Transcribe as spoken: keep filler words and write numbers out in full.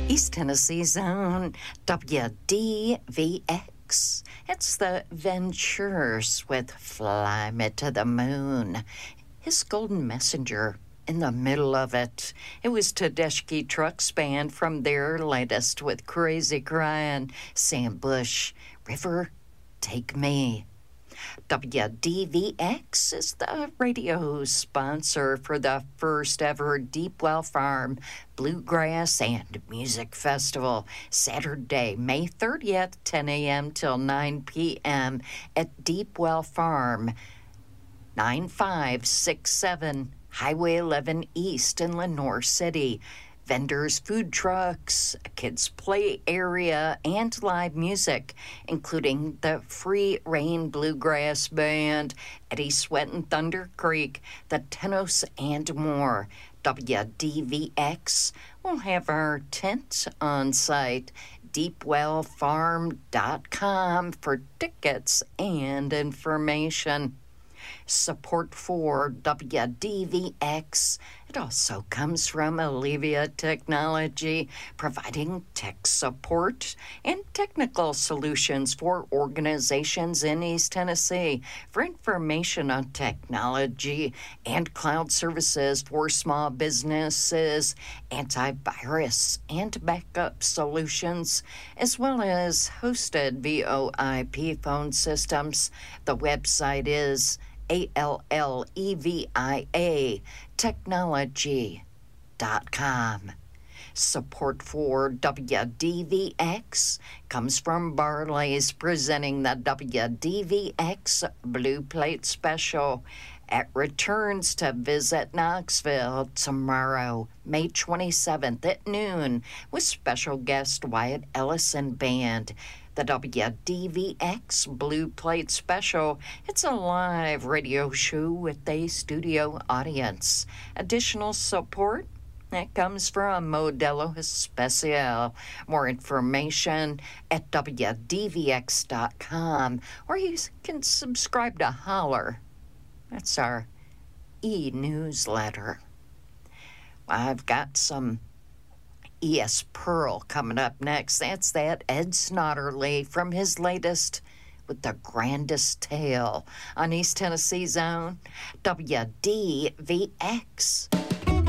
East Tennessee's own W D V X. It's the Ventures with Fly Me to the Moon. His Golden Messenger in the middle of it. It was Tedeschi Trucks Band from their latest with Crazy Crying, Sam Bush, River, Take Me. W D V X is the radio sponsor for the first ever Deepwell Farm Bluegrass and Music Festival, Saturday, May thirtieth, ten a.m. till nine p.m. at Deepwell Farm, nine five six seven Highway eleven East in Lenoir City. Vendors, food trucks, a kids' play area, and live music, including the Free Rain Bluegrass Band, Eddie Sweat and Thunder Creek, the Tenos, and more. W D V X will have our tent on site, deepwell farm dot com, for tickets and information. Support for W D V X. It also comes from Allevia Technology, providing tech support and technical solutions for organizations in East Tennessee. For information on technology and cloud services for small businesses, antivirus and backup solutions, as well as hosted V O I P phone systems, the website is A L L E V I A technology dot com. Support for W D V X comes from Barley's, presenting the W D V X Blue Plate Special. It returns to Visit Knoxville tomorrow, May twenty-seventh at noon, with special guest Wyatt Ellison Band. The W D V X Blue Plate Special, it's a live radio show with a studio audience. Additional support that comes from Modelo Especial. More information at W D V X dot com, or you can subscribe to Holler. That's our e-newsletter. Well, I've got some E S. Pearl coming up next. That's that Ed Snodderly from his latest with the grandest tale on East Tennessee's own W D V X.